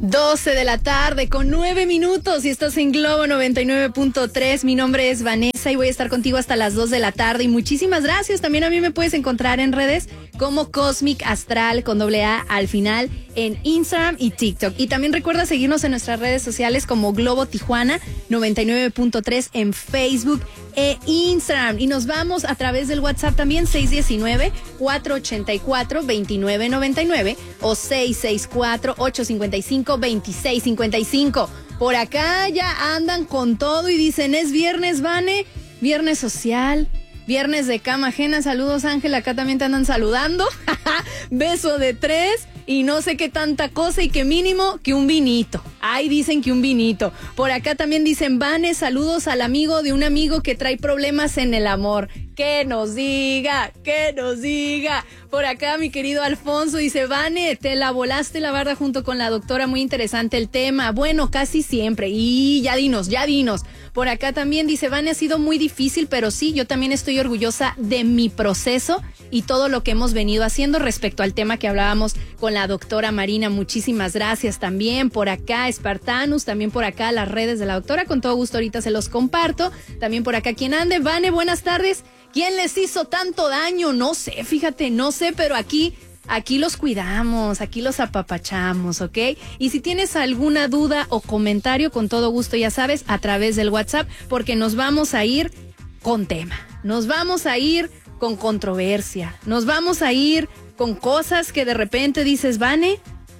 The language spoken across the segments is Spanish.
12 de la tarde con 9 minutos y estás en Globo 99.3. Mi nombre es Vanessa y voy a estar contigo hasta las 2 de la tarde. Y muchísimas gracias. También a mí me puedes encontrar en redes como Cosmic Astral con AA al final en Instagram y TikTok. Y también recuerda seguirnos en nuestras redes sociales como Globo Tijuana 99.3 en Facebook e Instagram. Y nos vamos a través del WhatsApp también 619-484-2999 o 664-855-2655. Por acá ya andan con todo y dicen, es viernes, Vane, viernes social, viernes de cama ajena. Saludos, Ángel, acá también te andan saludando. Beso de 3 y no sé qué tanta cosa y que mínimo que un vinito. Ay, dicen que un vinito. Por acá también dicen, Vane, saludos al amigo de un amigo que trae problemas en el amor. Que nos diga, que nos diga. Por acá mi querido Alfonso dice, Vane, te la volaste la barda junto con la doctora, muy interesante el tema. Bueno, casi siempre. Y ya dinos. Por acá también dice, Vane, ha sido muy difícil, pero sí, yo también estoy orgullosa de mi proceso y todo lo que hemos venido haciendo respecto al tema que hablábamos con la doctora Marina. Muchísimas gracias también. Por acá Espartanus, también por acá las redes de la doctora, con todo gusto ahorita se los comparto. También por acá quien ande, Vane, buenas tardes. ¿Quién les hizo tanto daño? No sé, fíjate, no sé, pero aquí los cuidamos, aquí los apapachamos, ¿ok? Y si tienes alguna duda o comentario, con todo gusto, ya sabes, a través del WhatsApp, porque nos vamos a ir con tema, nos vamos a ir con controversia, nos vamos a ir con cosas que de repente dices, Vane,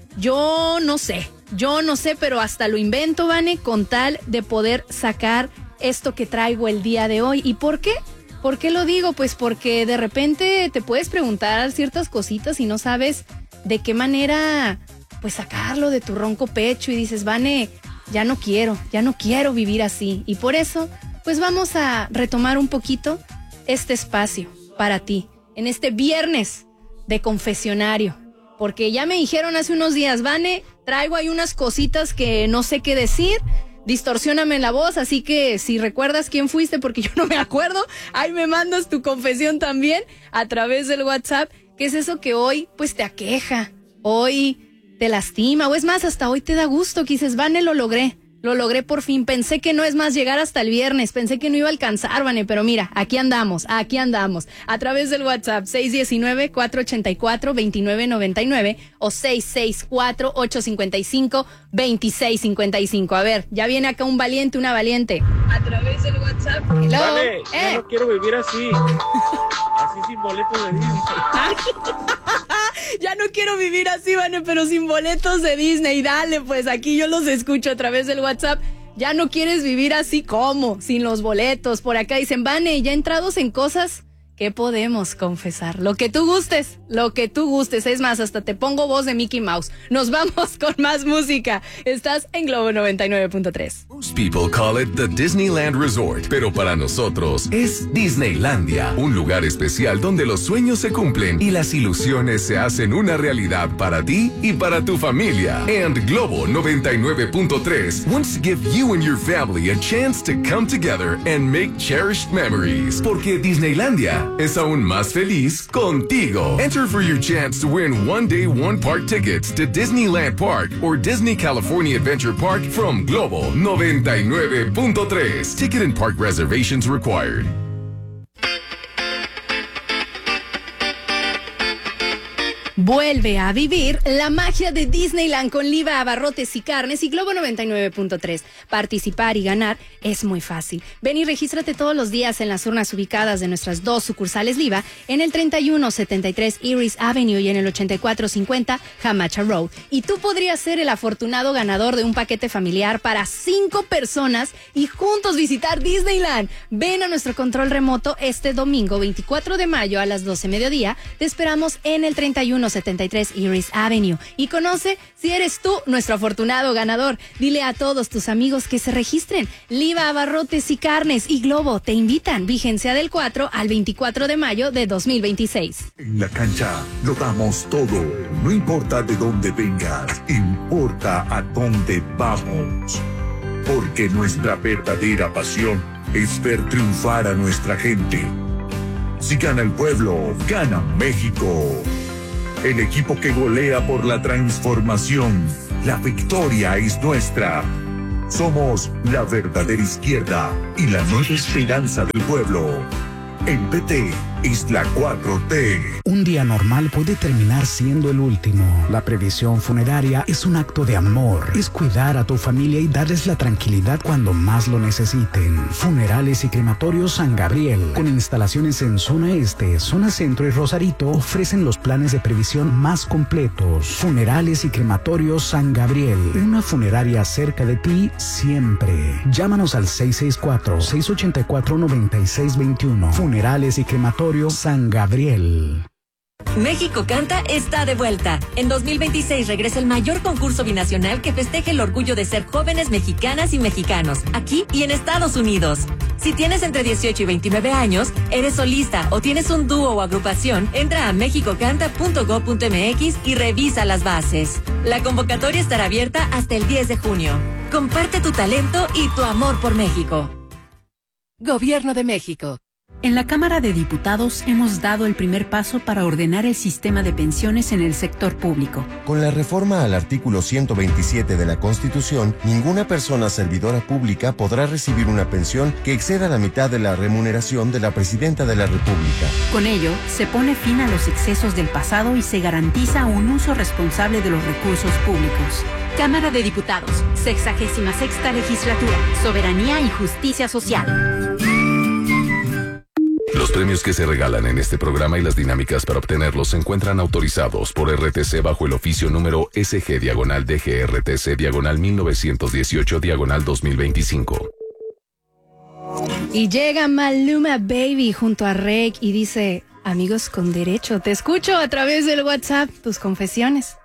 yo no sé, pero hasta lo invento, Vane, con tal de poder sacar esto que traigo el día de hoy. ¿Y por qué? ¿Por qué lo digo? Pues porque de repente te puedes preguntar ciertas cositas y no sabes de qué manera pues sacarlo de tu ronco pecho y dices, Vane, ya no quiero vivir así. Y por eso pues vamos a retomar un poquito este espacio para ti en este viernes de confesionario. Porque ya me dijeron hace unos días, Vane, traigo ahí unas cositas que no sé qué decir. Distorsióname la voz, así que si recuerdas quién fuiste, porque yo no me acuerdo, ahí me mandas tu confesión también a través del WhatsApp. ¿Qué es eso que hoy pues te aqueja, hoy te lastima, o es más, hasta hoy te da gusto, que dices, Vane, lo logré por fin, pensé que no es más llegar hasta el viernes, pensé que no iba a alcanzar, Vane, pero mira, aquí andamos, a través del WhatsApp 619-484-2999 o 664-855-2655. A ver, ya viene acá un valiente, una valiente, a través del WhatsApp. Hello. Vale, ya no quiero vivir así sin boletos de Disney. Ya no quiero vivir así, Vane, pero sin boletos de Disney. Dale, pues aquí yo los escucho a través del WhatsApp. Ya no quieres vivir así, ¿cómo? Sin los boletos. Por acá dicen, Vane, ya entrados en cosas que podemos confesar. Lo que tú gustes. Es más, hasta te pongo voz de Mickey Mouse. Nos vamos con más música. Estás en Globo 99.3. Most people call it the Disneyland Resort, pero para nosotros es Disneylandia, un lugar especial donde los sueños se cumplen y las ilusiones se hacen una realidad para ti y para tu familia. And Globo 99.3 wants to give you and your family a chance to come together and make cherished memories, porque Disneylandia es aún más feliz contigo. Enter for your chance to win one-day, one-park tickets to Disneyland Park or Disney California Adventure Park from Globo 99.3. Ticket and park reservations required. Vuelve a vivir la magia de Disneyland con Liva Abarrotes y Carnes y Globo 99.3. Participar y ganar es muy fácil. Ven y regístrate todos los días en las urnas ubicadas de nuestras dos sucursales Liva, en el 3173 Iris Avenue y en el 8450 Hamacha Road. Y tú podrías ser el afortunado ganador de un paquete familiar para 5 personas y juntos visitar Disneyland. Ven a nuestro control remoto este domingo 24 de mayo a las 12 mediodía. Te esperamos en el 3173 Iris Avenue y conoce si eres tú nuestro afortunado ganador. Dile a todos tus amigos que se registren. Liva Abarrotes y Carnes y Globo te invitan. Vigencia del 4 al 24 de mayo de 2026. En la cancha lo damos todo. No importa de dónde vengas, importa a dónde vamos. Porque nuestra verdadera pasión es ver triunfar a nuestra gente. Si gana el pueblo, gana México. El equipo que golea por la transformación. la victoria es nuestra. Somos la verdadera izquierda y la nueva esperanza del pueblo. El PT es la 4T. Un día normal puede terminar siendo el último. La previsión funeraria es un acto de amor. Es cuidar a tu familia y darles la tranquilidad cuando más lo necesiten. Funerales y Crematorios San Gabriel, con instalaciones en Zona Este, Zona Centro y Rosarito, ofrecen los planes de previsión más completos. Funerales y Crematorios San Gabriel, una funeraria cerca de ti siempre. Llámanos al 664-684-9621. Funerales y Crematorios San Gabriel. México Canta está de vuelta. En 2026 regresa el mayor concurso binacional que festeje el orgullo de ser jóvenes mexicanas y mexicanos, aquí y en Estados Unidos. Si tienes entre 18 y 29 años, eres solista o tienes un dúo o agrupación, entra a mexicocanta.go.mx y revisa las bases. La convocatoria estará abierta hasta el 10 de junio. Comparte tu talento y tu amor por México. Gobierno de México. En la Cámara de Diputados hemos dado el primer paso para ordenar el sistema de pensiones en el sector público. Con la reforma al artículo 127 de la Constitución, ninguna persona servidora pública podrá recibir una pensión que exceda la mitad de la remuneración de la Presidenta de la República. Con ello, se pone fin a los excesos del pasado y se garantiza un uso responsable de los recursos públicos. Cámara de Diputados, 66ª Legislatura, Soberanía y Justicia Social. Los premios que se regalan en este programa y las dinámicas para obtenerlos se encuentran autorizados por RTC bajo el oficio número SG-DGRTC/1918/2025. Y llega Maluma Baby junto a Rake y dice: amigos con derecho, te escucho a través del WhatsApp, tus confesiones.